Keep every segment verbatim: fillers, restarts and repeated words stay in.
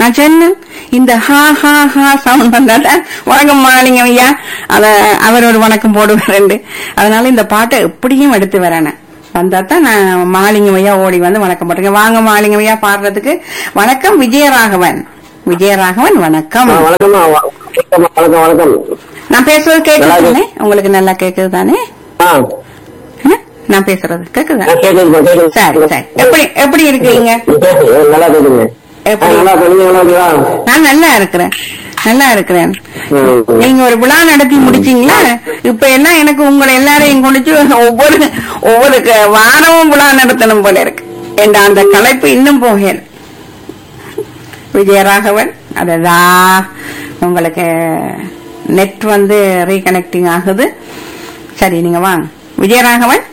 நான் சொன்னேன் இந்த ஹா ஹா ஹா சவுண்ட் வந்தாதான் வணக்கம் மாலிங்க ஐயா அத அவர் ஒரு வணக்கம் போடுவாரு. அதனால இந்த பாட்டை எப்படியும் எடுத்து வரேன். வந்தாத்தான் நான் மாலிங்கமையா ஓடி வந்து வணக்கம் போட்டிருக்கேன். வாங்க மாலிங்கமையா பாடுறதுக்கு. வணக்கம் விஜயராகவன். விஜயராகவன் வணக்கம். வணக்கம் வணக்கம் வணக்கம். நான் பேசுறது கேக்குது தானே? உங்களுக்கு நல்லா கேக்குது தானே? நான் பேசுறது கேக்குதா? சரி சரி. எப்படி எப்படி இருக்கீங்க? நான் நல்லா இருக்கிறேன் நல்லா இருக்கிறேன். நீங்க ஒரு விழா நடத்தி முடிச்சீங்களா? இப்ப எல்லாம் எனக்கு உங்களை எல்லாரையும் குடிச்சு ஒவ்வொரு ஒவ்வொரு வாரமும் விழா நடத்தணும் போல இருக்கு. என்ற அந்த கலைப்பு இன்னும் போகல. விஜயராகவன் அதா உங்களுக்கு நெட் வந்து ரீகனெக்டிங் ஆகுது. சரி நீங்க வாங்க விஜயராகவன்.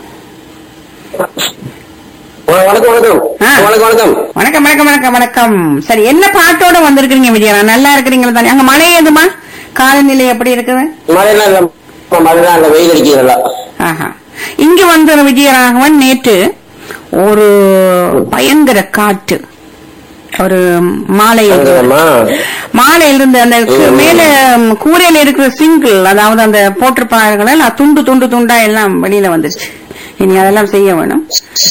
வணக்கம் வணக்கம் வணக்கம் வணக்கம் வணக்கம் வணக்கம். சரி என்ன பாட்டோட வந்திருக்கீங்க விஜயரா? நல்லா இருக்கிறீங்களா தானே? அங்க மழை எதுமா? காலநிலை எப்படி இருக்குது? வெயில் அடிக்கிறதா? ஆஹா. இங்க வந்த விஜயராகவன் நேற்று ஒரு பயங்கர காற்று. ஒரு மாலை மாலையில இருந்து அந்த மேல கூரையில இருக்கிற சிங்கிள் அதாவது அந்த போட்டிருப்பார்கள் துண்டு துண்டு துண்டா எல்லாம் வெளியில வந்துருச்சு. இனி அதெல்லாம் செய்ய வேணும்.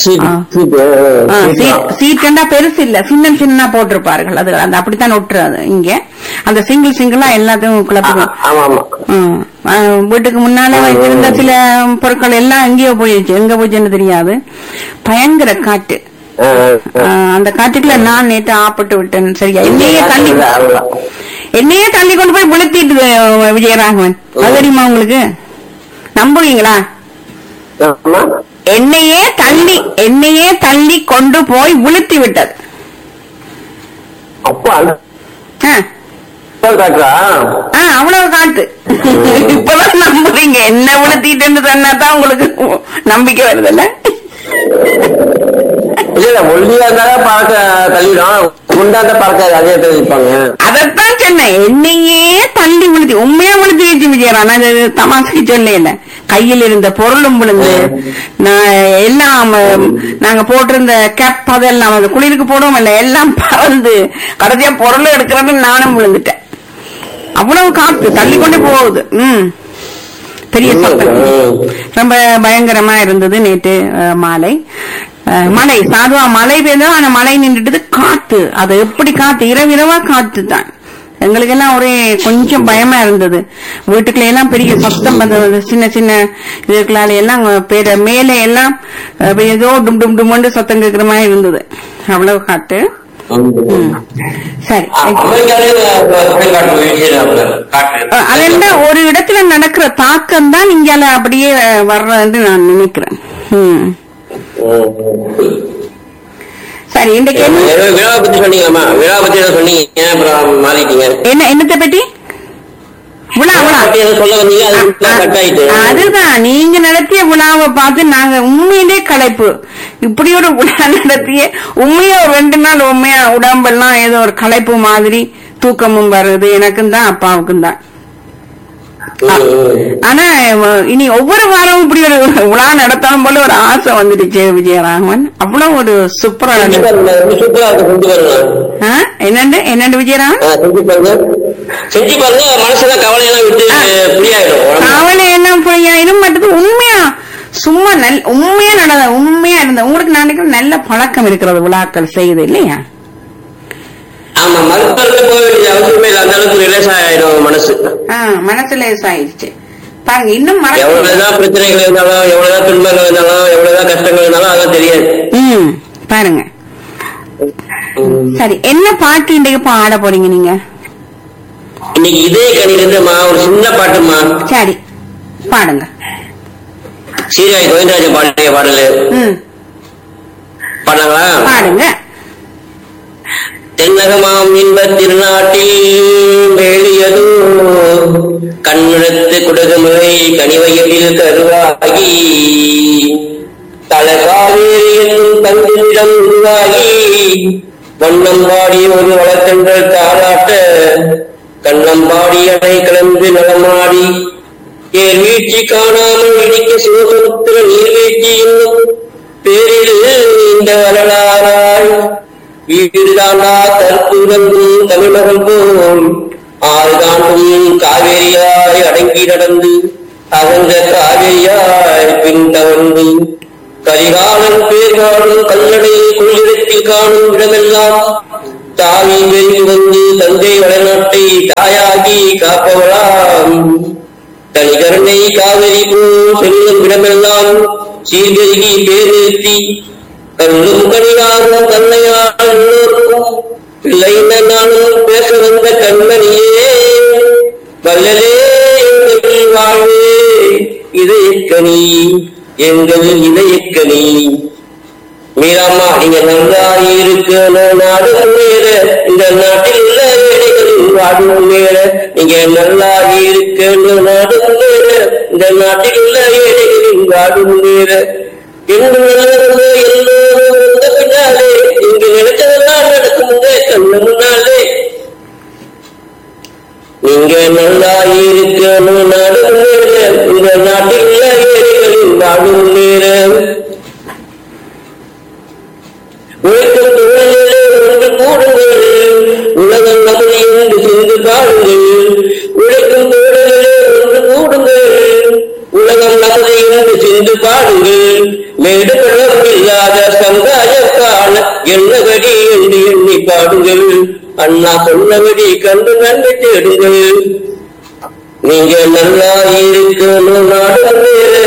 சீட்டா பெருசு இல்ல சின்ன சின்ன போட்டிருப்பார்கள். அது அந்த அப்படித்தான் ஒட்டுறது. இங்க அந்த சிங்கிள் சிங்கிளா எல்லாத்தையும் குழப்பம். வீட்டுக்கு முன்னால வைத்திருந்த சில பொருட்கள் எல்லாம் எங்கேயோ போயிடுச்சு. எங்க போச்சுன்னு தெரியாது. பயங்கர காட்டு. அந்த காட்டுக்குள்ள நான் நேற்று ஆப்பட்டு விட்டேன். சரியா என்னையே தள்ளி என்னையே தள்ளி கொண்டு போய் விழுத்திட்டு விஜயராகவன். அது தெரியுமா உங்களுக்கு? நம்புவீங்களா? என்னையே தள்ளி என்னையே தள்ளி கொண்டு போய் விழுத்தி விட்டது. அவ்வளவு காட்டு. இப்பதான் நம்புறீங்க. என்ன விழுத்திட்டு சொன்னாதான் உங்களுக்கு நம்பிக்கை வருதுல்ல? அதத்தான் சொன்னேன். என்னையே தள்ளி விழுத்தி உண்மையா விழுத்தி வச்சு விஜயரா. நான் தமாசுக்கு சொல்ல கையில் இருந்த பொருளும் விழுந்து எல்லாம் நாங்க போட்டிருந்த கேப் அதெல்லாம் குளிருக்கு போடுவோம் இல்ல எல்லாம் பறந்து கடைசியா பொருளும் எடுக்கிறன்னு நானும் விழுந்துட்டேன். அவ்வளவு காத்து தள்ளி கொண்டு போகுது. உம் பெரிய சத்தம். ரொம்ப பயங்கரமா இருந்தது நேற்று மாலை. மழை சாதுவா மழை பெய்தா ஆனா மழை நின்றுட்டு காத்து. அது எப்படி காத்து? இரவிரவா காத்து தான். எங்களுக்கு எல்லாம் ஒரே கொஞ்சம் பயமா இருந்தது. வீட்டுக்குள்ள எல்லாம் பெரிய சத்தம் வந்தது. சின்ன சின்ன இதுக்களால எல்லாம் பேர மேலே எல்லாம் ஏதோ டும் டும் டும் சத்தம் கேட்கிற மாதிரி இருந்தது. அவ்வளவு காத்து. சரி அதெல்லாம் ஒரு இடத்துல நடக்கிற தாக்கம் தான் இங்கால அப்படியே வர்றதுன்னு நான் நினைக்கிறேன். ம் சரி இன்றைக்கு விழாவை பத்தி சொன்னீங்கம்மா. விழாவை பத்தி சொன்னீங்க அப்புறம் மாறிட்டீங்க. என்ன என்னத்தை பற்றி? விழா விழா அதுதான் நீங்க நடத்திய விழாவை பார்த்து நாங்க உண்மையிலே களைப்பு. இப்படி ஒரு விழா நடத்திய உண்மையா ஒரு ரெண்டு நாள் உண்மையா உடம்பெல்லாம் ஏதோ ஒரு களைப்பு மாதிரி தூக்கமும் வருது. எனக்கும் தான் அப்பாவுக்கும் தான். ஆனா இனி ஒவ்வொரு வாரமும் இப்படி ஒரு விழா நடத்தணும் போல ஒரு ஆசை வந்துடுச்சு விஜயராகவன். அவ்வளவு ஒரு சூப்பரா என்னண்டு என்னண்டு விஜயராகவன் கவலை எல்லாம் புரியாயிரும். மற்றது உண்மையா சும்மா நல் உண்மையா நடந்த உண்மையா இருந்த உங்களுக்கு நாளைக்கு நல்ல பழக்கம் இருக்கிறது விழாக்கள் செய்யுது இல்லையா? மனசு லேசாயிடுச்சு பாருங்க. இன்னும் எவ்வளவுதான் பிரச்சனைகள் இருந்தாலும் எவ்வளவுதான் துன்பங்கள் இருந்தாலும் எவ்வளவுதான் கஷ்டங்கள் இருந்தாலும் அதான் தெரியாது. ம் பாருங்க. சரி என்ன பாட்டு இன்றைக்கு பாட போறீங்க நீங்க? இன்னைக்கு இதே கணிலிருந்துமா ஒரு சின்ன பாட்டுமா. சரி பாடுங்க. சீராய் கோவிந்தராஜன் பாடிய பாடலு பாடுங்களா? பாடுங்க. தென்னகமாம் இன்ப திருநாட்டில் வேலியதோ கண்ணுறத்து குடகுமுறை கனிவயலில் கருவாகி தலகாவேரி என்னும் தங்கிடம் உருவாகி வண்ணம்பாடி ஒரு வளர்த்தென்றல் தாளாட்ட கண்ணம்பாடி அணை கலந்து நலமாடி ஏர் வீழ்ச்சி காணாமல் இடிக்க சிவசமுத்திர நீர்வீழ்ச்சி என்னும் பேரில் இந்த வரலாறாய் வீடுதாண்டா கற்புறந்து தமிழகம் போல் ஆறு தாண்டும் காவேரியாய் அடங்கி நடந்து அகன்ற காவேரியாய் பின்தவந்து கரிகாலன் பேர் காணும் கல்லடை கொள்ளிடத்தில் காணும் இடமெல்லாம் தாவி வெளி வந்து தந்தை வடநாட்டை தாயாகி காப்பவளாம் தனிகருணை காவிரி போல் செல்லும் இடமெல்லாம் சீர்கருகி பேர் நிறுத்தி கல்லும் கனியாகும் கண்ணையால் எல்லோருக்கும் பிள்ளை நானும் பேச வந்த கண்மணியே வல்லலே எங்கள் வாழ்வே இதயக்கனி எங்கள் இதயக்கனி. மீராமா, நீங்க நல்லா இருக்கணும் நாடு முன்னேற, இந்த நாட்டில் உள்ள ஏழைகளின் வாடு முன்னேற. நீங்க நல்லா இருக்கணும் நாடு முன்னேற, இந்த நாட்டில் உள்ள ஏழைகளின் வாடு முன்னேற. என்று நல்லவங்க எல்லோரும் வந்த பின்னாலே இங்கு நினைச்சதெல்லாம் நடக்கும் கண்ணு முன்னாலே. நீங்க நல்லா இருக்கணும் நாடு முன்னேற, இந்த நாட்டில் உள்ள ஏழைகளின் வாடு முன்னேற. உழைக்கும் தொழிலே ஒன்று கூடுங்கள், உலகம் நமது என்று சென்று பாருங்கள். உழைக்கும் தொழிலே ஒன்று கூடுங்கள், உலகம் நமது என்று சென்று பாருங்கள். மேடு பழம் இல்லாத சமுதாயக்கான என்னபடி என்று எண்ணி பாடுங்கள். அண்ணா சொன்னபடி கண்டு நன்மை தேடுங்கள். நீங்க நல்லா இருக்கணும் நாடு முன்னேற,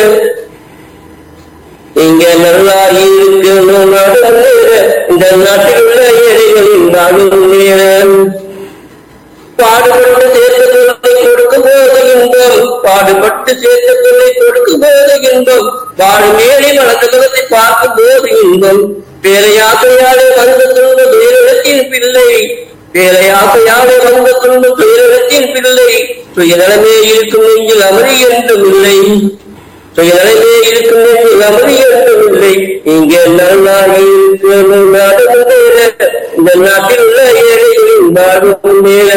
நீங்க நல்லா இருக்கணும் நாடு முன்னேற, இந்த நாட்டில் உள்ள ஏழைகளின் நாடு முன்னேற. பாடுபட்டு சேர்த்த பொருளை கொடுக்கும் போது இன்பம், பாடுபட்டு சேர்த்த பொருளை கொடுக்கும் போது இன்பம், வாடு மேலே வளர்ந்த குலத்தை பார்க்கும் போது இன்பம். பேரையாசையாலே வந்த துன்ப பேரிடத்தின் பிள்ளை, பேரையாசையாலே வந்த துன்ப பேரிடத்தின் பிள்ளை. சுயநலமே இருக்கும் நெஞ்சில் அமரி என்றும் இல்லை, சுயநலமே இருக்கும் நெஞ்சில் அமரி என்றும் இல்லை. இங்கே நல்லா இருக்கணும் நாடு முன்னேற, இந்த நாட்டில் உள்ள ஏழைகளின் நாடு முன்னேற.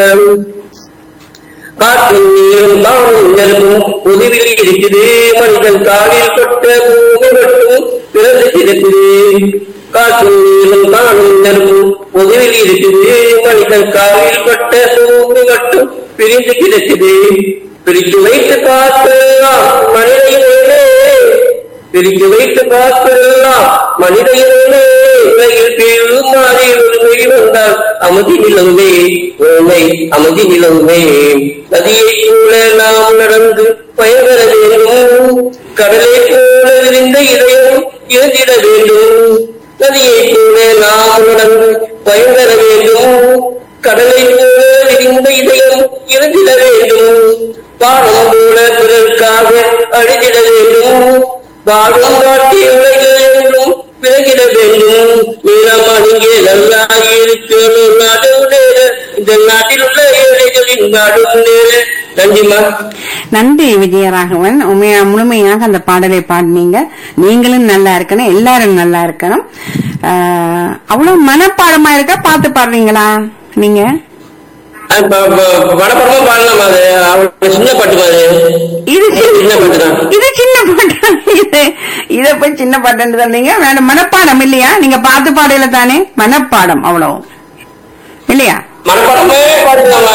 காற்றும் நீரும் காணும் நெருப்பும் உதவியில் இருக்குது, மனிதன் காலில் பட்ட பூமி மட்டும் பிறந்து கிடக்குது. காற்றும் நீரும் காணும் நெருப்பும் உதவியில் இருக்குது, மனிதன் காலில் பட்ட பூமி மட்டும் பிரிந்து கிடக்குது. பிரித்து வைத்து பார்க்கலாம் மனிதனே, பிரித்து வைத்து பார்க்கலாம் மனிதனே. உலகில் பேரும் மாறி உரிமை வந்தால் அமைதி நிலவுமே, உண்மை அமைதி நிலவுமே. நதியை போல நாம் நடந்து பயன்பெற வேண்டும், கடலை போல விரிந்த இதயம் இருந்திட வேண்டும். நதியை போல நாம் நடந்து பயன்பெற வேண்டும், கடலை போல விரிந்த இதயம் இருந்திட வேண்டும். பாடம் போல பிறர்க்காக அழிந்திட வேண்டும், பாடம் காட்டிய உலகில் என்றும் பிறகிட வேண்டும். மீரம்மா, நீங்க நல்லா இருக்கணும் நாடு முன்னேற, இந்த நாட்டில் உள்ள ஏழைகளின் நாடு முன்னேற. நன்றிமா. நன்றி விஜயராகவன், உண்மையா முழுமையாக அந்த பாடலை பாடினீங்க. நீங்களும் நல்லா இருக்கணும், எல்லாரும் நல்லா இருக்கணும். அவ்வளவு மனப்பாடமா இருக்க பார்த்து பாடுறீங்களா நீங்க? வடப்படமா பாடலாம், அது சின்ன பாட்டு பாரு. இது சின்ன பாட்டு தான், இது சின்ன பாட்டு. இது இத போய் சின்ன பாட்டு சொன்னீங்க. வேணும் மனப்பாடம் இல்லையா? நீங்க பார்த்து பாடையில தானே மனப்பாடம், அவ்வளவு இல்லையா? மனப்பாடமே பாடலாம்.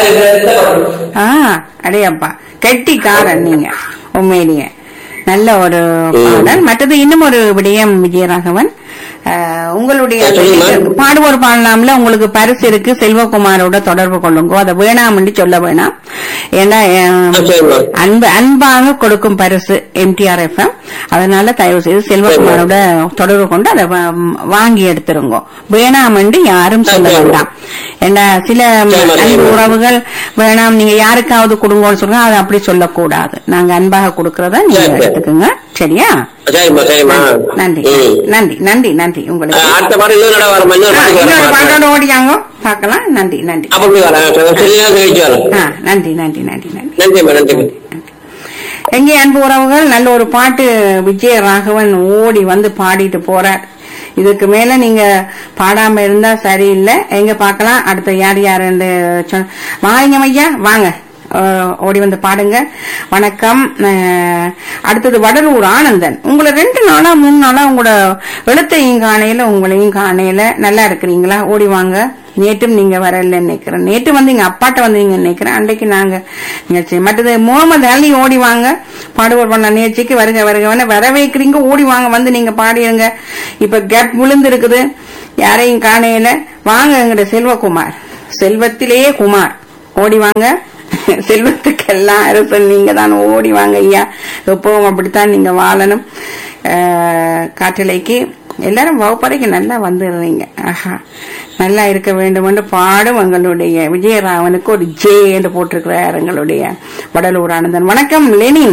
ஆஹ் அடையப்பா, கெட்டிக்காரன் நீங்க உண்மையிலேயே. நல்ல ஒரு பாடல். மற்றது இன்னும் ஒரு விடயம் விஜயராகவன், உங்களுடைய பாடுவோர் பாடலாம்ல உங்களுக்கு பரிசு இருக்கு. செல்வகுமாரோட தொடர்பு கொள்ளுங்க, அதை வேணாம்னு சொல்ல வேணாம். ஏன்னா அன்பு அன்பாக கொடுக்கும் பரிசு எம்டிஆர் எஃப்எம். அதனால தயவு செய்து செல்வகுமாரோட தொடர்பு கொண்டு அதை வாங்கி எடுத்துருங்க, வேணாம்னு யாரும் சொல்ல வேண்டாம். ஏன்னா சில அன்பு உறவுகள் வேணாம் நீங்க யாருக்காவது கொடுங்கன்னு சொல்லுங்க, அதை அப்படி சொல்லக்கூடாது. நாங்க அன்பாக கொடுக்கறத நீங்க எடுத்துக்கோங்க, சரியா? நன்றி நன்றி நன்றி நன்றி. உங்களுக்கு ஓடியாங்க பாக்கலாம். நன்றி நன்றி நன்றி நன்றி நன்றி நன்றி. எங்கே அன்பு உறவுகள், நல்ல ஒரு பாட்டு விஜயராகவன் ஓடி வந்து பாடிட்டு போறார். இதுக்கு மேல நீங்க பாடாம இருந்தா சரியில்லை. எங்க பாக்கலாம் அடுத்த யார் யாரு வாங்க ஐயா, வாங்க அஹ், ஓடி வந்து பாடுங்க. வணக்கம். அஹ், அடுத்தது வடலூர் ஆனந்தன். உங்களை ரெண்டு நாளா மூணு நாளா உங்களோட எழுத்தையும் காணையில உங்களையும் காணையில நல்லா இருக்கிறீங்களா? ஓடி வாங்க. நேற்றும் நீங்க வரல நினைக்கிறேன். நேற்று வந்தீங்க, அப்பாட்ட வந்தீங்க நினைக்கிறேன். அன்றைக்கு நாங்க நிகழ்ச்சி. மற்றது முகமது அலி ஓடி வாங்க. பாடுவோர் பண்ண நிகழ்ச்சிக்கு வருக வருக வர வைக்கிறீங்க. ஓடி வாங்க, வந்து நீங்க பாடிடுங்க. இப்ப கேப் விழுந்து இருக்குது, யாரையும் காணையில. வாங்க எங்கட செல்வகுமார், செல்வத்திலேயே குமார், ஓடி வாங்க. செல்வத்துக்கெல்லாம் அரசன் நீங்க தான், ஓடி வாங்க ஐயா. எப்பவும் அப்படித்தான் நீங்க வாழணும். காற்றலைக்கு எல்லாரும் வகுப்பறைக்கு நல்லா வந்துடுறீங்க. ஆஹா, நல்லா இருக்க வேண்டும் என்று பாடும் எங்களுடைய விஜயராவனுக்கு ஒரு ஜே என்று போட்டிருக்கிறார் எங்களுடைய வடலூர் ஆனந்தன். வணக்கம் லெனின்.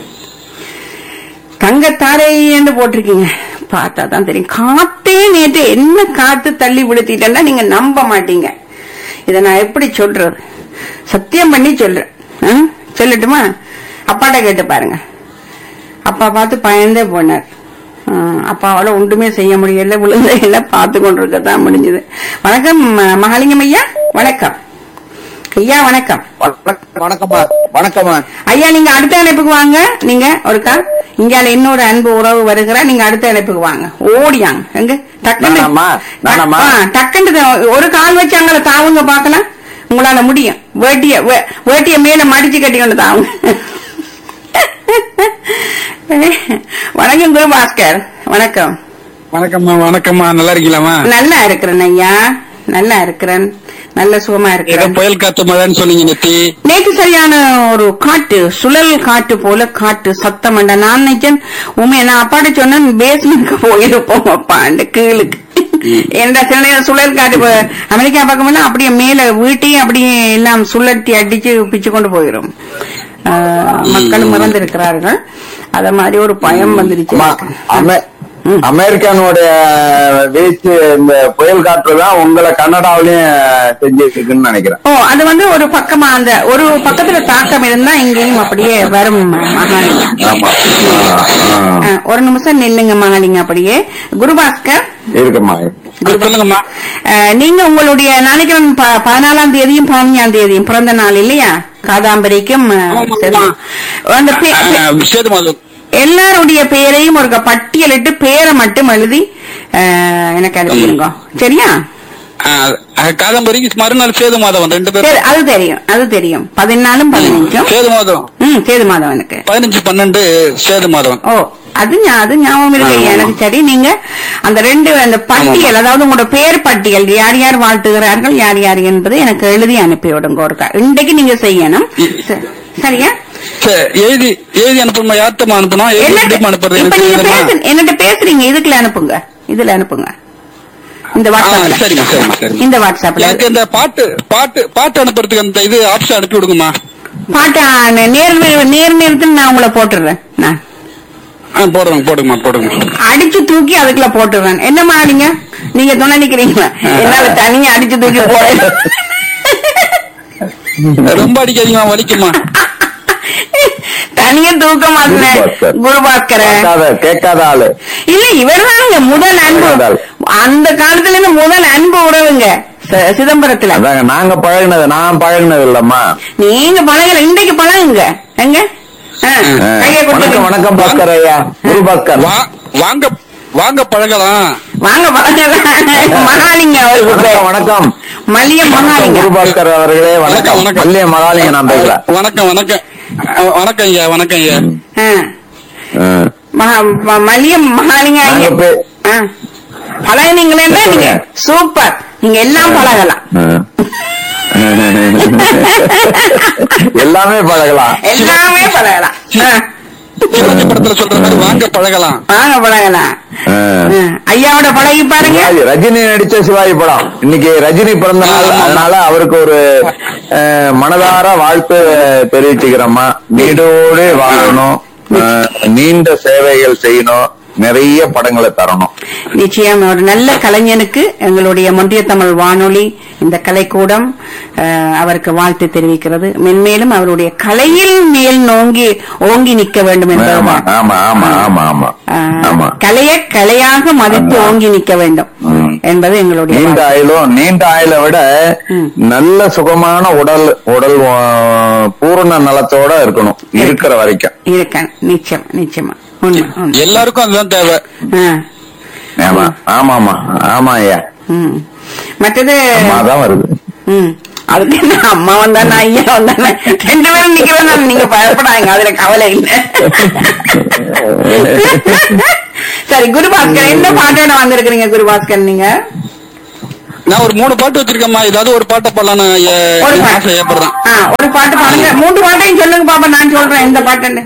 தங்கத்தாரை என்று போட்டிருக்கீங்க, பார்த்தா தான் தெரியும். காத்தே நேற்று என்ன காத்து தள்ளி விழுத்திட்டேன்னா நீங்க நம்ப மாட்டீங்க. இதை நான் எப்படி சொல்றது, சத்தியம் பண்ணி சொல்றேன். சொல்லட்டுமா? அப்பாட்ட கேட்டு பாருங்க. அப்பா பார்த்து பயந்தே போனார். அப்பாவால ஒன்றுமே செய்ய முடியல, விழுந்தையில பார்த்து கொண்டிருக்கத்தான் முடிஞ்சது. வணக்கம் மகாலிங்கம் ஐயா. வணக்கம் ஐயா. வணக்கம். வணக்கம்மா. வணக்கம்மா ஐயா. நீங்க அடுத்த அழைப்புக்கு வாங்க. நீங்க ஒருக்கா இங்கால இன்னொரு அன்பு உறவு வருகிறா, நீங்க அடுத்த அழைப்புக்கு வாங்க. ஓடியாங்க எங்க டக்குன்னு டக்குன்னு ஒரு கால் வச்சாங்கள தாவுங்க பாக்கலாம். உங்களால முடியும். வேட்டிய வேட்டிய மேல மடிச்சு கட்டி கொண்டு தாவுங்க. வணக்கம் குருபாஸ்கர். வணக்கம். வணக்கம்மா. வணக்கம்மா. நல்லா இருக்கீங்களாமா? நல்லா இருக்கிறேன் ஐயா, நல்லா இருக்கிறேன், நல்ல சுகமா இருக்கிறேன். புயல் காத்து மழைன்னு சொன்னீங்க நேற்று. நேற்று சரியான ஒரு காட்டு, சுழல் காட்டு போல காட்டு சத்தம். நான் நினைச்சேன் உண்மையை நான் அப்பாட்ட சொன்னேன், பேஸ்மெண்ட்க்கு போயிருப்போம் அப்பாண்டு கீழுக்கு. என்ற சில நேரம் சுழல் காட்டு அமெரிக்கா பக்கம் அப்படியே மேல வீட்டையும் அப்படியே எல்லாம் சுழட்டி அடிச்சு பிச்சு கொண்டு போயிடும். மக்களும் மறந்திருக்கிறார்கள். அத மாதிரி ஒரு பயம் வந்துருச்சு. அமெரிக்கானுடைய வீச்சு இந்த புயல் காற்றுதான் உங்களை கனடாவிலயும் செஞ்சிருக்குன்னு நினைக்கிறேன். ஓ, அது வந்து ஒரு பக்கமா அந்த ஒரு பக்கத்துல தாக்கம் இருந்தா இங்கேயும் அப்படியே வரும் மகாலிங்க. ஒரு நிமிஷம் நில்லுங்க மகாலிங்க. அப்படியே குருபாஸ்கர் இருக்குமா? நீங்க உங்களுடைய நாளைக்கு பதினாலாம் தேதியும் பதினஞ்சாம் தேதியும் பிறந்த நாள் இல்லையா? காதாம்பரிக்கும் எல்லாருடைய பெயரையும் ஒரு பட்டியலிட்டு பேரை மட்டும் எழுதி எனக்கு அனுப்பிடுங்க. சரியா? காதம்பரிக்கு மறுநாள் சேது மாதம் ரெண்டு பேரும். அது தெரியும், அது தெரியும். பதினாலும் பதினஞ்சும் சேது மாதம். ம், சேது மாதம் எனக்கு பதினஞ்சு பன்னெண்டு சேது மாதம். ஓ, அது அது ஞாபகம் இருக்கு எனக்கு. சரி, நீங்க அந்த ரெண்டு அந்த பட்டியல், அதாவது உங்களோட பேர் பட்டியல், யார் யார் வாழ்த்துகிறார்கள் யார் யார் என்பதை எனக்கு எழுதி அனுப்பி விடுங்க ஒருக்கா. இன்றைக்கு நீங்க செய்யணும். சரியா? எழுதி எழுதி அனுப்புமா? யார்த்தமா அனுப்பணும்? என்னட்ட பேசுறீங்க, இதுக்குள்ள அனுப்புங்க, இதுல அனுப்புங்க. இந்த வாட்ஸ்அப்ல. சரிங்க சரிங்க சரி. இந்த வாட்ஸ்அப்ல இந்த பாட்டு பாட்டு பாட்டு அனுப்புறதுக்கு அந்த இது ஆப்ஷன் அனுப்பி விடுங்கம்மா. பாட்டா நேர் நேர் நேரத்தில் நான் உங்களை போட்டுறேன். நான் போடுங்க போடுங்கம்மா போடுங்க. அடிச்சு தூக்கி அதுக்குள்ள போட்டுறேன். என்னம்மா நீங்க நீங்க துணை நிக்கிறீங்களா? என்னால தனியா அடிச்சு தூக்கி போட. ரொம்ப அடிக்காதீங்கம்மா, வலிக்குமா. தனியா தூக்க மாட்டேன் குருபாஸ்கர. கேட்காத ஆளு இல்ல, இவர் தாங்க முதல் அன்பு. அந்த காலத்துல இருந்து முதல் அன்பு உறவுங்க சிதம்பரத்துல. நாங்க பழகினது, நான் பழகினது இல்லம்மா. நீங்க பழகல, இன்றைக்கு பழகுங்க. எங்க வணக்கம். வணக்கம் பாஸ்கர் ஐயா. குருபாஸ்கர் வாங்க வாங்க பழகலாம். வாங்க பழகலாம். மகாலிங்க அவருக்கு வணக்கம். மல்லிய மகாலிங்க. குருபாஸ்கர் அவர்களே வணக்கம். மல்லிய மகாலிங்க நான் பேசுறேன். வணக்கம் வணக்கம் வணக்கம் ஐயா. வணக்கம் ஐயா. மல்லிய மகாலிங்க பழகினீங்களே நீங்க. சூப்பர், நீங்க எல்லாம் பழகலாம். எல்லாமே பழகலாம், எல்லாமே பழகலாம். சிவாஜி படத்துல சொல்ற மாதிரி வாங்க பழகலாம், வாங்க பழகலாம். ஐயாவோட பழகி பாருங்க. ரஜினி நடிச்ச சிவாஜி படம் இன்னைக்கு ரஜினி பிறந்த நாள், அதனால அவருக்கு ஒரு மனதார வாழ்த்து தெரிவிச்சுக்கிறோமா. நீடோடு வாழணும், நீண்ட சேவைகள் செய்யணும், நிறைய படங்களை தரணும். நிச்சயம் ஒரு நல்ல கலைஞனுக்கு எங்களுடைய மொன்றிய தமிழ் வானொலி இந்த கலைக்கூடம் அஹ், அவருக்கு வாழ்த்து தெரிவிக்கிறது. மென்மேலும் அவருடைய கலையில் மேல் நோங்கி ஓங்கி நிற்க வேண்டும் ஆமா என்பதுதான். ஆமா ஆமா ஆமா ஆமா அஹ், ஆமா. கலைய கலையாக மதித்து ஆமா. ஓங்கி நிற்க வேண்டும் ம். என்பது எங்களுடைய நீண்ட வாழ்த்து. ஆயுளும் நீண்ட ஆயுளை விட ம். நல்ல சுகமான உடல் உடல் ஆ, பூரண நலத்தோட இருக்கணும் இருக்கிற வரைக்கும். இருக்க நிச்சயம் நிச்சயமா உண்மை உண்மை. எல்லாருக்கும் அதுதான் தேவை. ஆ. ஆமா ஆமா ஆமா ஆமா ஐயா. ம். மற்றது அம்மாதான் வருது. ம். அதுக்கு என்ன அம்மா வந்தானே ஐயா வந்தானே ரெண்டு பேரும் நிக்கிறேன், நீங்க பயப்படாங்க, அதுல கவலை இல்லை. சரி குருபாஸ்கர், என்ன பாட்டோட வந்திருக்கிறீங்க குருபாஸ்கர் நீங்க? நான் ஒரு மூணு பாட்டு வச்சிருக்கேம்மா, ஏதாவது ஒரு பாட்டை பாடலான்னு ஒரு ஆசை பாட்டு ஏற்படுறேன். ஆ, ஒரு பாட்டு பாடுங்க, மூன்று பாட்டையும் சொல்லுங்க பாப்பா, நான் சொல்றேன் எந்த பாட்டுன்னு.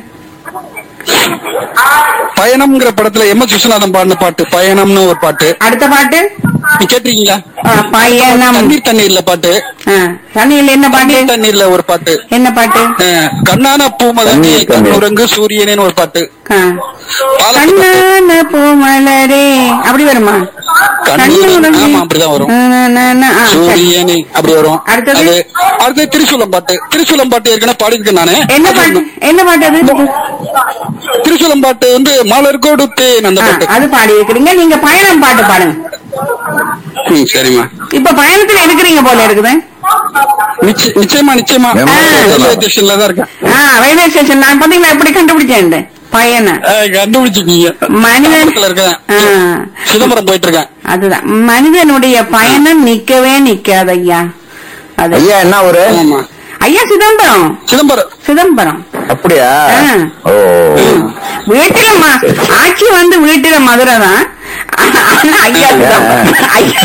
பயணம்ங்கிற படத்துல எம் எஸ் விஸ்வநாதன் பாடின பாட்டு பயணம்னு ஒரு பாட்டு. அடுத்த பாட்டு நீ கேட்டிருக்கீங்களா? ஆ, பயணம். தண்ணீர் தண்ணீர்ல பாட்டு. ஆ, தண்ணியில் என்ன பாட்டு? தண்ணீர் தண்ணீர்ல ஒரு பாட்டு. என்ன பாட்டு? அஹ், கண்ணான பூமதனி தண்ணீர் தண்ணீர். கண்ணுரங்கு சூரியனேன்னு ஒரு பாட்டு. ஆ. பாலத்து பாட்டு. கண்ணான பூமலரே அப்படி வருமா? கண்ணீர் கண்ணுரங்கு. ஆமா அப்படிதான் வரும். ஆ, நா, நா, நா. ஆ, சரி. சூரியனே அப்படி வரும். அடுத்தது? அது அடுத்து திரிசூலம் பாட்டு. திரிசூலம் பாட்டு ஏற்கனவே பாடியிருக்கேன் நானு. என்ன பாட்டு? என்ன பாட்டு அது? திரிசூலம் பாட்டு வந்து மலர் கொடுத்தேன் அந்த ஆ, பாட்டு. அது பாடி இருக்கிறீங்க. நீங்க பயணம் பாட்டு பாடுங்க. ம், சரிம்மா. இப்ப பயணத்துல இருக்கிறீங்க போல இருக்குது. நிச்சய- நிச்சயமா நிச்சயமா ஆ. ரயில்வே ஸ்டேஷன்ல தான் இருக்கேன். ஆ, ரயில்வே ஸ்டேஷன். நான் பாத்தீங்களா எப்படி கண்டுபிடிச்சேன் பயணம். அஹ், கண்டுபிடிச்சிருக்கீங்க. மனிதன் பக்கத்துல இருக்கேன். ஆ, சிதம்பரம் போயிட்டு இருக்கேன். அதுதான் மனிதனுடைய பயணம் நிக்கவே நிக்காது ஐயா. அது ஐயா என்ன ஒரு ஆமா ஐயா சிதம்பரம். சிதம்பரம். சிதம்பரம் அப்படியா? ஆ. ஓ வீட்டுல ம- ஆட்சி வந்து வீட்டுல மதுரை தான். ஆனா ஐயா சிதம்பரம். ஐயா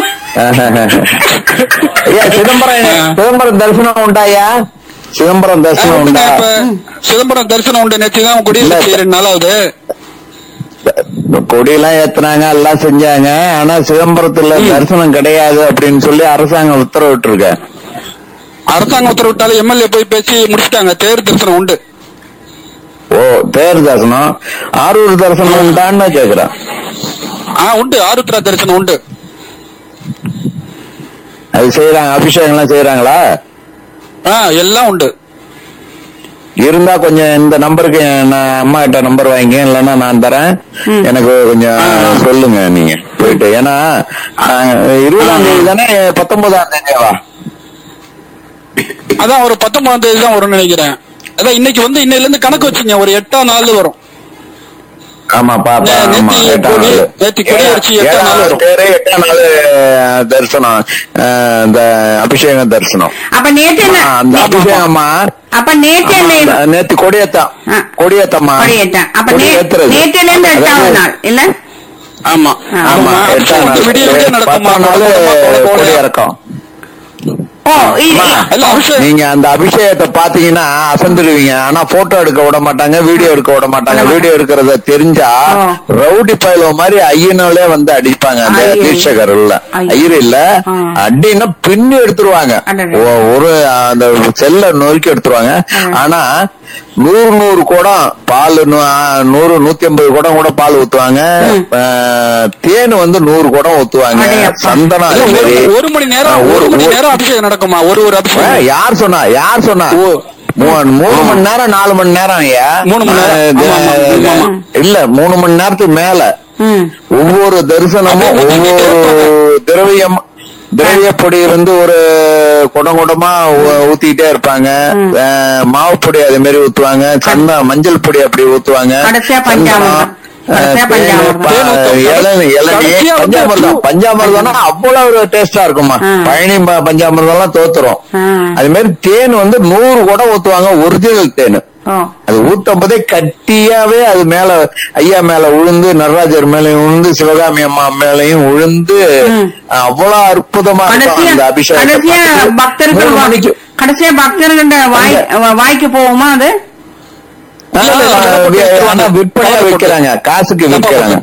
ஐயா சிதம்பரம் சிதம்பரம் தரிசனம் உண்டாயா? சிதம்பரம் அஹ், தரிசனம் உண்டுங்க. உண்டா? இப்ப சிதம்பரம் தரிசனம் உண்டு. நேற்று தான் குடியிருச்சு இல்ல. ரெண்டு நாள் ஆகுது. கொடியெல்லாம் ஏத்துனாங்க, எல்லாம் செஞ்சாங்க. ஆனா சிதம்பரத்துல தரிசனம் கிடையாது அப்படின்னு சொல்லி அரசாங்கம் உத்தரவிட்டு இருக்க. அரசாங்கம் உத்தரவிட்டாலும் எம்எல்ஏ போய் பேசி முடிச்சிட்டாங்க. தேர் தரிசனம் உண்டு. ஓ தேர் தரிசனம். ஆரூர் தரிசனம் உண்டான்னு கேக்குறேன். ஆ உண்டு. ஆருத்ரா தரிசனம் உண்டு. அது செய்யறாங்க, அபிஷேகம் எல்லாம் செய்யறாங்களா? ஆ எல்லாம் உண்டு. இருந்தா கொஞ்சம் இந்த நம்பருக்கு நான் அம்மா கிட்ட நம்பர் வாங்கிக்க, இல்லைன்னா நான் தரேன். எனக்கு கொஞ்சம் சொல்லுங்க நீங்க போயிட்டு. ஏன்னா ஆஹ், இருபதாம் தேதி தானே, பத்தொன்பதாம் தேதியாவா? அதான் ஒரு பத்தொன்பதாம் தேதி தான் வரும்னு நினைக்கிறேன். அதான் இன்னைக்கு வந்து இன்னையில இருந்து கணக்கு வச்சுங்க, ஒரு எட்டாம் நாள் வரும். ஆமா பாப்பா, நே- ஆமா நேத்தி எட்டாம் கொடி- நாள். நேத்தி கொடி அடிச்சு எட்டாம் நாள் ஏழாம் வரும். தேதி எட்டாம் நாள் தரிசனம், ஆஹ், இந்த அபிஷேகம் தரிசனம். அப்ப நேற்று என்ன? ஆ, அந்த அபிஷேகம்மா அப்ப நேற்று என்ன? நேத்து கொடியேத்தான் ஆ. கொடியேத்தம்மா கொடியேற்றம். அப்ப நே- கொடியேத்துறது. நேற்றுல இருந்து எட்டாவது அதாவது- நாள் இல்ல? ஆமா ஆ. ஆமா ஆமா. எட்டாம் நாள். விடிய விடிய நடக்குமா? பத்தாம் நாள் கொடி இறக்கம். ஓ இ- அம்மா, இ- எல்லாம் அபிஷேகம். நீங்க அந்த அபிஷேகத்தை பாத்தீங்கன்னா அசந்துருவீங்க. ஆனா போட்டோ எடுக்க விட மாட்டாங்க, வீடியோ எடுக்க விட மாட்டாங்க. வீடியோ எடுக்கிறத தெரிஞ்சா ஆ. ரவுடி பயில மாதிரி ஐயனாலே வந்து அடிப்பாங்க. அந்த ஐயோ. தீட்சகர் இல்ல ஐயோ. ஐயர் இல்ல, ஆ. அடின்னா பின்னி எடுத்துருவாங்க. அடடே. ஒ- ஒரு அந்த செல்ல நொறுக்கி எடுத்துருவாங்க. ஆ. ஆனா நூறு நூறு குடம் பால், நூ- நூறு நூத்தி ஐம்பது குடம் கூட பால் ஊத்துவாங்க. ஆ, தேன் வந்து நூறு குடம் ஊத்துவாங்க. அடேயப்பா. சந்தனம் இல்ல, அதே ஒரு- மாதிரி. ஒரு மணி நேரம் ஆ, ஒரு மணி ஒரு- நேரம் அபிஷேகம் நடக்குமா? ஒரு ஒரு ஆ, அபிஷேகம். யார் சொன்னா யார் சொன்னா ஓ. மூ- மூணு மணி நேரம் நாலு மணி நேரம் ஐயா. மூணு மணி நேரம். ஆ, ஆமா, ஆமா, ஆமா. இல்ல மூணு மணி நேரத்துக்கு மேல ம். ஒவ்வொரு தரிசனமும் அப்படியே ஒவ்வொரு திரவியம் திரவிய பொடி வந்து ஒரு குடம் குடமா ஊ- ஊத்திக்கிட்டே இருப்பாங்க. ஆ, மாவு பொடி அதே மாதிரி ஊத்துவாங்க. சந்தா மஞ்சள் பொடி அப்படி ஊத்துவாங்க. கடைசியா பஞ்சாமிர்தம். கடைசியா பஞ்சாமிர்தம். கடைசியா வந்து பஞ்சாமிர்தம் பஞ்சாமிர்தம்னா அவ்வளவு ஒரு டேஸ்டா இருக்குமா. ஆ. பழனி ப- பஞ்சாமிர்தம் எல்லாம் தோத்துரும். ஆ. அது மாதிரி தேன் வந்து நூறு குடம் ஊத்துவாங்க, ஒரிஜினல் தேன். ஓ அது ஊத்தும் போதே கட்டியாவே அது மேல ஐயா மேல உழுந்து, நடராஜர் மேலயும் உழுந்து, சிவகாமி அம்மா மேலையும் உழுந்து ம். அவ்வளவு அற்புதமா இருக்கும் கடைசியா அந்த அபிஷேகம். கடைசியா பக்தர்கள் வா- மணிக்கு கடைசியா பக்தர்கள் வாய் வாய்க்கு போகுமா அது? ஆ, ஆனா விற்பனையா வைக்கிறாங்க, காசுக்கு விற்கிறாங்க.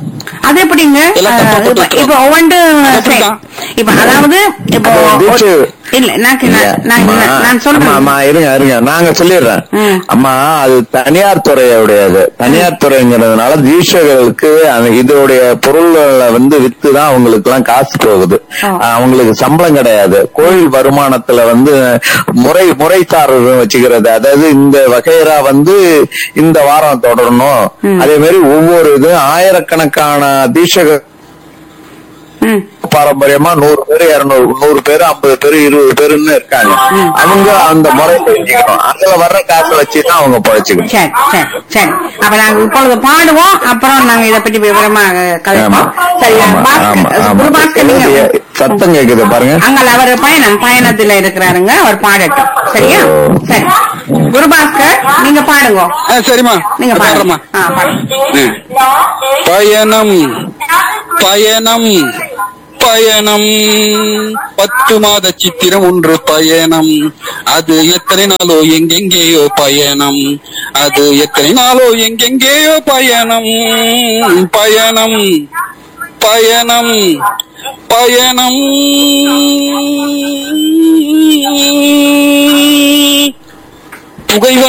அது எப்படிங்க? எல்லாம் தப்பா போட்டு இப்ப- இப்ப ஒவ்வொன்று அப்படிதான். இப்ப அதாவது இப்போ தீட்சை. இல்ல நான் நான்- நான் அம்மா, நான் அம்மா, சொல்றேன். அம்மா, இருங்க இருங்க நாங்க சொல்லிடுறேன். ம். அம்மா அது தனியார் துறையுடையது. தனியார் துறைங்கிறதுனால தீட்சைகளுக்கு அந்த இதோடைய பொருள்களை வந்து வித்துதான் அவங்களுக்கு எல்லாம் காசு போகுது. ஆ. அவங்களுக்கு சம்பளம் கிடையாது. கோயில் வருமானத்துல வந்து முறை முறைசாரர் வச்சுக்கிறது. அதாவது இந்த வகைரா வந்து இந்த வாரம் தொடரணும். அதே மாதிரி ஒவ்வொரு இது ஆயிரக்கணக்கான தீட்சக ம். பாரம்பரியமா நூறு பேர் இருநூறு நூறு பேர் ஐம்பது பேர் இருபது பேருன்னு இருக்காங்க. அவங்க அந்த முறை தெரிஞ்சுக்கணும். அதுல வர்ற காசை வச்சுதான் அவங்க பொழைச்சுக்கணும். சரி சரி சரி அப்ப நாங்க இப்பொழுது பாடுவோம், அப்புறம் நாங்க இதை பற்றி விவரமா கதைப்போம். ஆமா. சரி ஆமா, பாஸ்கர், ஆமா, ஆமா. குருபாஸ்கர் நீங்க சத்தம் கேக்குது பாருங்க. அங்க அவர் பயணம் பயணத்துல இருக்கிறாருங்க, அவர் பாடட்டும். சரியா? சரி குருபாஸ்கர் நீங்க பாடுங்க. ஆ, சரிம்மா நீங்க பாடுறமா? பாடுறேம்மா. பயணம் பயணம் பயணம் பத்து மாத சித்திரம் ஒன்று பயணம். அது எத்தனை நாளோ எங்கெங்கேயோ பயணம். அது எத்தனை நாளோ எங்கெங்கேயோ பயணம். பயணம் பயணம் பயணம் புகைவ